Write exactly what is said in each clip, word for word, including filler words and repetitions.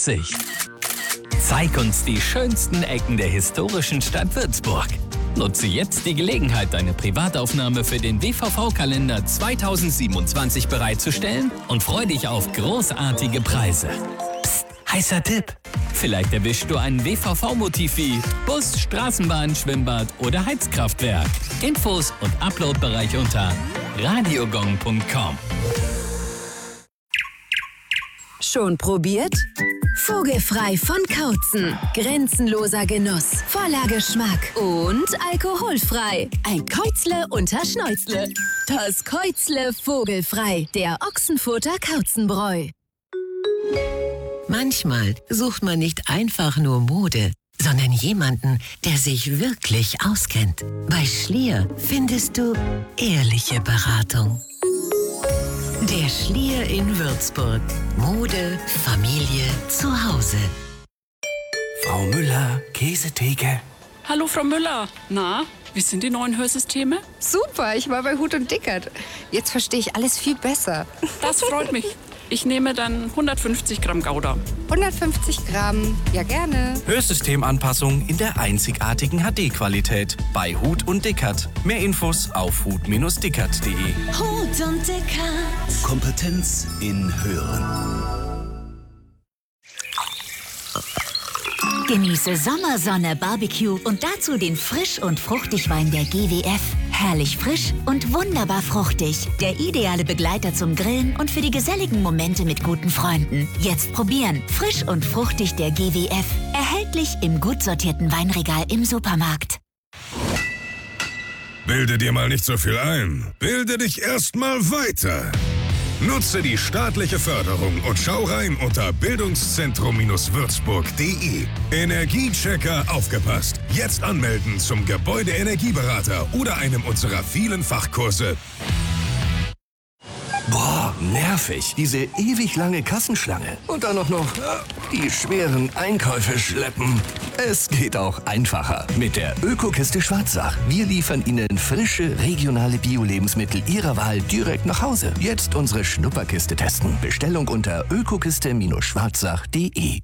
vierzig. Zeig uns die schönsten Ecken der historischen Stadt Würzburg. Nutze jetzt die Gelegenheit, deine Privataufnahme für den W V V-Kalender zweitausendsiebenundzwanzig bereitzustellen und freu dich auf großartige Preise. Psst, heißer Tipp! Vielleicht erwischst du ein W V V-Motiv wie Bus, Straßenbahn, Schwimmbad oder Heizkraftwerk. Infos und Uploadbereich unter radiogong punkt com. Schon probiert? Vogelfrei von Kautzen. Grenzenloser Genuss, voller Geschmack und alkoholfrei. Ein Käuzle unter Schnäuzle. Das Käuzle vogelfrei, der Ochsenfurter Kauzenbräu. Manchmal sucht man nicht einfach nur Mode, sondern jemanden, der sich wirklich auskennt. Bei Schlier findest du ehrliche Beratung. Der Schlier in Würzburg. Mode, Familie, zu Hause. Frau Müller, Käsetheke. Hallo Frau Müller. Na, wie sind die neuen Hörsysteme? Super, ich war bei Huth und Dickert. Jetzt verstehe ich alles viel besser. Das freut mich. Ich nehme dann hundertfünfzig Gramm Gouda. hundertfünfzig Gramm, ja gerne. Hörsystemanpassung in der einzigartigen H D-Qualität bei Huth und Dickert. Mehr Infos auf huth Bindestrich dickert punkt de. Huth und Dickert. Kompetenz in Hören. Genieße Sommersonne, Barbecue und dazu den frisch und fruchtig Wein der G W F. Herrlich frisch und wunderbar fruchtig. Der ideale Begleiter zum Grillen und für die geselligen Momente mit guten Freunden. Jetzt probieren. Frisch und fruchtig der G W F. Erhältlich im gut sortierten Weinregal im Supermarkt. Bilde dir mal nicht so viel ein. Bilde dich erst mal weiter. Nutze die staatliche Förderung und schau rein unter bildungszentrum würzburg punkt de. Energiechecker aufgepasst. Jetzt anmelden zum Gebäudeenergieberater oder einem unserer vielen Fachkurse. Boah, nervig. Diese ewig lange Kassenschlange. Und dann auch noch die schweren Einkäufe schleppen. Es geht auch einfacher. Mit der Ökokiste Schwarzach. Wir liefern Ihnen frische, regionale Bio-Lebensmittel Ihrer Wahl direkt nach Hause. Jetzt unsere Schnupperkiste testen. Bestellung unter ökokiste Schwarzach punkt de.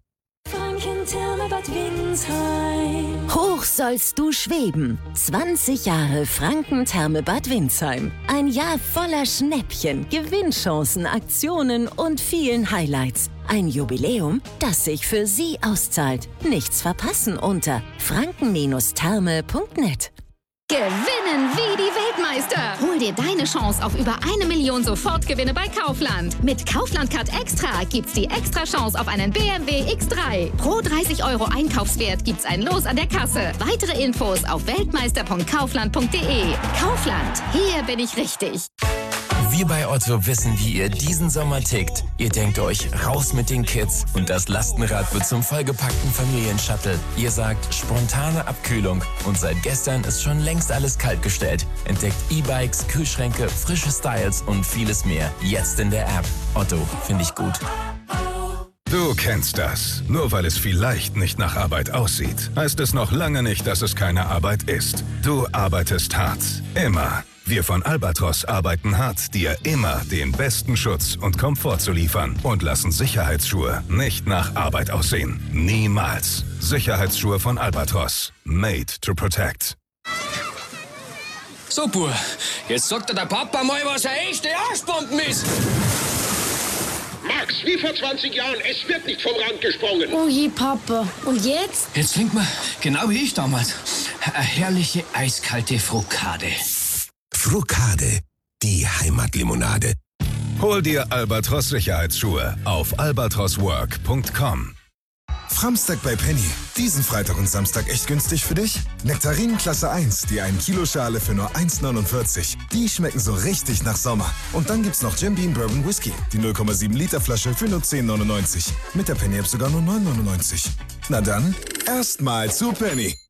Hoch sollst du schweben. zwanzig Jahre Franken-Therme Bad Windsheim. Ein Jahr voller Schnäppchen, Gewinnchancen, Aktionen und vielen Highlights. Ein Jubiläum, das sich für Sie auszahlt. Nichts verpassen unter franken Therme punkt net. Gewinnen wie die Weltmeister! Hol dir deine Chance auf über eine Million Sofortgewinne bei Kaufland. Mit Kaufland Card Extra gibt's die extra Chance auf einen B M W X drei. Pro dreißig Euro Einkaufswert gibt's ein Los an der Kasse. Weitere Infos auf weltmeister punkt kaufland punkt de. Kaufland, hier bin ich richtig. Wir bei Otto wissen, wie ihr diesen Sommer tickt. Ihr denkt euch, raus mit den Kids und das Lastenrad wird zum vollgepackten Familienshuttle. Ihr sagt, spontane Abkühlung und seit gestern ist schon längst alles kaltgestellt. Entdeckt E-Bikes, Kühlschränke, frische Styles und vieles mehr. Jetzt in der App. Otto, finde ich gut. Du kennst das. Nur weil es vielleicht nicht nach Arbeit aussieht, heißt es noch lange nicht, dass es keine Arbeit ist. Du arbeitest hart. Immer. Wir von Albatros arbeiten hart, dir immer den besten Schutz und Komfort zu liefern und lassen Sicherheitsschuhe nicht nach Arbeit aussehen. Niemals. Sicherheitsschuhe von Albatros. Made to protect. So, Bur, jetzt sagt dir der Papa mal, was eine echte Arschbomben ist. Max, wie vor zwanzig Jahren, es wird nicht vom Rand gesprungen. Oh je, Papa. Und jetzt? Jetzt trinkt man, genau wie ich damals, eine herrliche eiskalte Frukade. Frukade, die Heimatlimonade. Hol dir Albatros Sicherheitsschuhe auf albatros work punkt com. Framstag bei Penny. Diesen Freitag und Samstag echt günstig für dich? Nektarinen Klasse eins, die ein Kilo Schale für nur eins neunundvierzig. Die schmecken so richtig nach Sommer. Und dann gibt's noch Jim Beam Bourbon Whisky, die null Komma sieben Liter Flasche für nur zehn neunundneunzig. Mit der Penny App sogar nur neun neunundneunzig. Na dann, erstmal zu Penny.